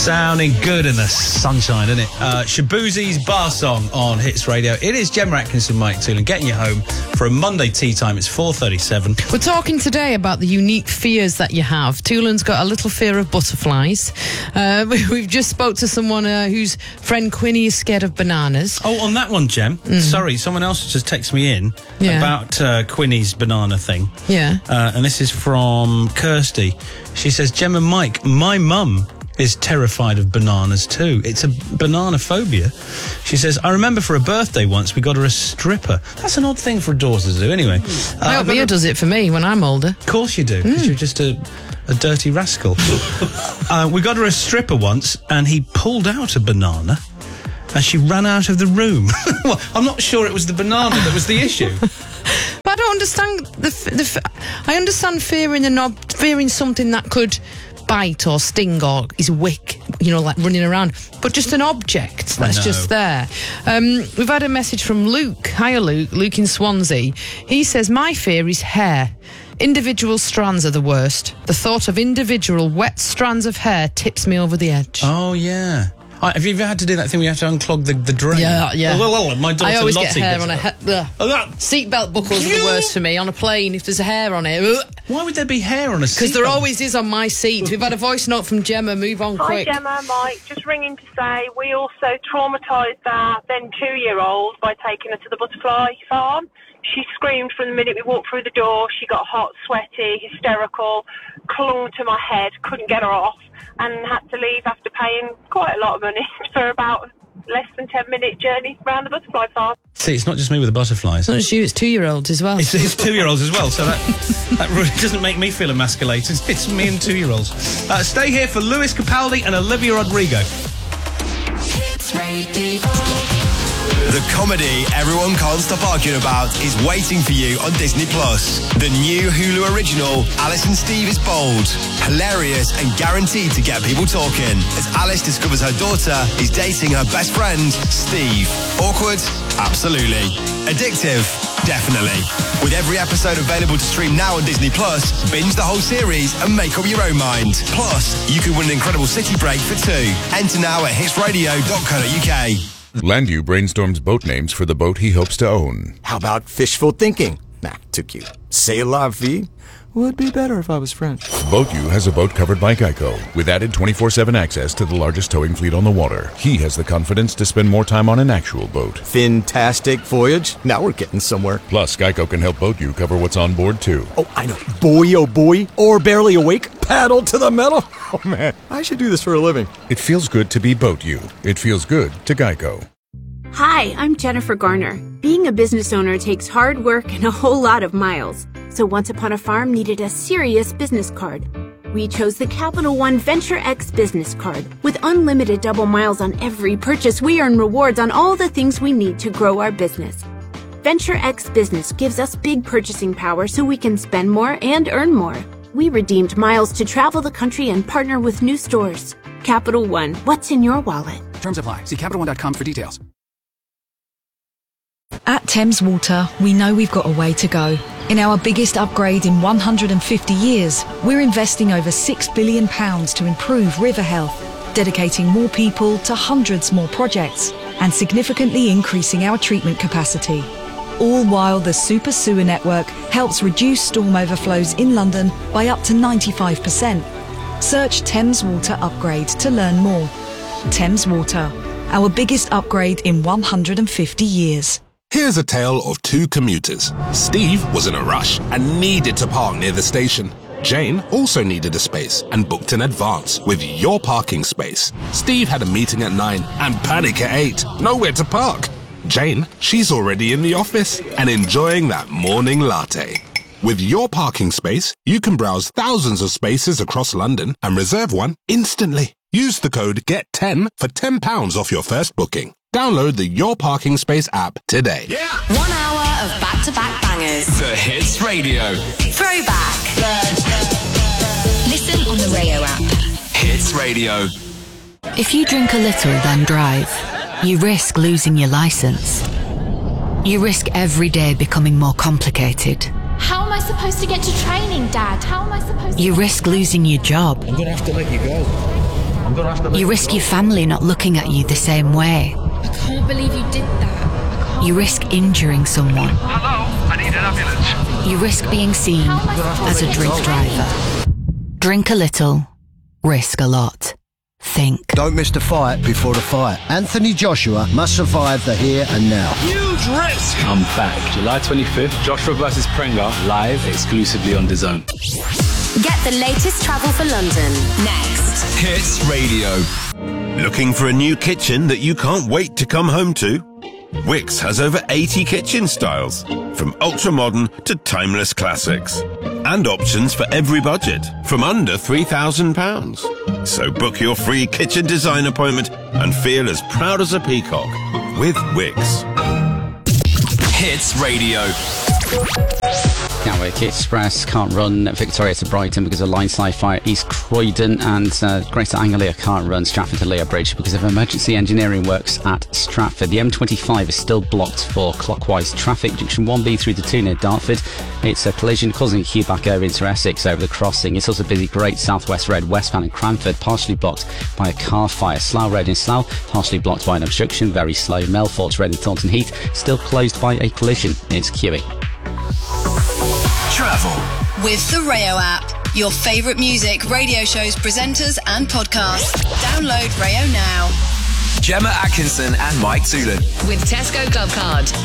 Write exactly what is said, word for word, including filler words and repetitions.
Sounding good in the sunshine, isn't it? Uh, Shabuzi's Bar Song on Hits Radio. It is Gemma Atkinson, Mike Toolan, getting you home for a Monday tea time. It's four thirty-seven. We're talking today about the unique fears that you have. Toolan's got a little fear of butterflies. Uh, we've just spoke to someone uh, whose friend Quinny is scared of bananas. Oh, on that one, Gem. Mm. Sorry, someone else just texted me in yeah. about uh, Quinny's banana thing. Yeah. Uh, and this is from Kirsty. She says, Gem and Mike, my mum is terrified of bananas too. It's a banana phobia. She says, I remember for a birthday once we got her a stripper. That's an odd thing for a daughter to do anyway. Mm. Uh, I hope Mia does it for me when I'm older. Of course you do, because mm. you're just a, a dirty rascal. uh, we got her a stripper once and he pulled out a banana and she ran out of the room. Well, I'm not sure it was the banana that was the issue. But I don't understand the, the I understand fearing an ob- fearing something that could bite or sting or is wick, you know, like running around, but just an object that's just there. Um, we've had a message from Luke. Hiya, Luke. Luke in Swansea. He says, my fear is hair. Individual strands are the worst. The thought of individual wet strands of hair tips me over the edge. Oh, yeah. Uh, have you ever had to do that thing where you have to unclog the, the drain? Yeah, yeah. Oh, well, well, my daughter I always Lottie get hair on a he- uh, oh, that... Seatbelt buckles are the worst for me on a plane if there's hair on it. Why would there be hair on a seat? Because there always is on my seat. We've had a voice note from Gemma. Move on Hi, quick. Hi Gemma, Mike. Just ringing to say we also traumatised our then two-year-old by taking her to the butterfly farm. She screamed from the minute we walked through the door. She got hot, sweaty, hysterical, clung to my head, couldn't get her off, and had to leave after paying quite a lot of money for about less than ten minute journey around the butterfly farm. See, it's not just me with the butterflies. It's not just you, it's two-year-olds as well. It's, it's two-year-olds as well, so that, that really doesn't make me feel emasculated. It's, it's me and two-year-olds. Uh, stay here for Lewis Capaldi and Olivia Rodrigo. Hits Radio. The comedy everyone can't stop arguing about is waiting for you on Disney Plus. The new Hulu original, Alice and Steve is bold, hilarious and guaranteed to get people talking as Alice discovers her daughter is dating her best friend, Steve. Awkward? Absolutely. Addictive? Definitely. With every episode available to stream now on Disney Plus, binge the whole series and make up your own mind. Plus, you could win an incredible city break for two. Enter now at hits radio dot co dot uk. Landu brainstorms boat names for the boat he hopes to own. How about fishful thinking? Nah, too cute. C'est la vie? Would be better if I was French. BoatU has a boat covered by Geico, with added twenty-four seven access to the largest towing fleet on the water. He has the confidence to spend more time on an actual boat. Fantastic voyage. Now we're getting somewhere. Plus, Geico can help BoatU cover what's on board, too. Oh, I know. Boy, oh boy. Or barely awake. Paddle to the metal. Oh, man. I should do this for a living. It feels good to be BoatU. It feels good to Geico. Hi, I'm Jennifer Garner. Being a business owner takes hard work and a whole lot of miles. So Once Upon a Farm needed a serious business card. We chose the Capital One Venture X business card. With unlimited double miles on every purchase, we earn rewards on all the things we need to grow our business. Venture X Business gives us big purchasing power so we can spend more and earn more. We redeemed miles to travel the country and partner with new stores. Capital One, what's in your wallet? Terms apply. See Capital One dot com for details. At Thames Water, we know we've got a way to go. In our biggest upgrade in one hundred fifty years, we're investing over six billion pounds to improve river health, dedicating more people to hundreds more projects, and significantly increasing our treatment capacity. All while the Super Sewer Network helps reduce storm overflows in London by up to ninety-five percent. Search Thames Water Upgrade to learn more. Thames Water, our biggest upgrade in one hundred fifty years. Here's a tale of two commuters. Steve was in a rush and needed to park near the station. Jane also needed a space and booked in advance with Your Parking Space. Steve had a meeting at nine and panic at eight. Nowhere to park. Jane, she's already in the office and enjoying that morning latte. With Your Parking Space, you can browse thousands of spaces across London and reserve one instantly. Use the code G E T ten for ten pounds off your first booking. Download the Your Parking Space app today. Yeah. One hour of back-to-back bangers. The Hits Radio. Throwback. Listen on the Rayo app. Hits Radio. If you drink a little then drive, you risk losing your license. You risk every day becoming more complicated. How am I supposed to get to training, Dad? How am I supposed to... You risk losing your job. I'm going to have to let you go. You risk your family not looking at you the same way. I can't believe you did that. You risk injuring someone. Hello, I need an ambulance. You risk being seen as a drink driver. Drink a little, risk a lot. Think. Don't miss the fight before the fight. Anthony Joshua must survive the here and now. Huge risk. I'm back. July twenty-fifth, Joshua versus Prenga, live exclusively on DAZN. Get the latest travel for London next. Hits Radio. Looking for a new kitchen that you can't wait to come home to? Wickes has over eighty kitchen styles, from ultra-modern to timeless classics. And options for every budget, from under three thousand pounds. So book your free kitchen design appointment and feel as proud as a peacock with Wickes. Hits Radio. Gatwick Express can't run Victoria to Brighton because of line side fire East Croydon, and uh, Greater Anglia can't run Stratford to Lea Bridge because of emergency engineering works at Stratford. The M twenty-five is still blocked for clockwise traffic. Junction one B through the two near Dartford. It's a collision causing a queue back over into Essex over the crossing. It's also busy Great South West Road westbound in Cranford, partially blocked by a car fire. Slough Road in Slough, partially blocked by an obstruction, very slow. Melfort Road in Thornton Heath, still closed by a collision. It's queuing. Travel with the Rayo app. Your favourite music, radio shows, presenters and podcasts. Download Rayo now. Gemma Atkinson and Mike Toolan. With Tesco Club Card.